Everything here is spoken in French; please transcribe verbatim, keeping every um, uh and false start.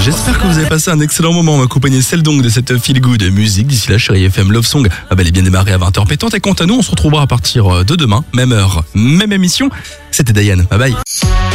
J'espère que vous avez passé un excellent moment en accompagné celle donc de cette feel good musique. D'ici là, Chérie F M Love Song ah bah, elle est bien démarrée à vingt heures pétante. Et quant à nous, on se retrouvera à partir de demain, même heure, même émission. C'était Diane, bye bye.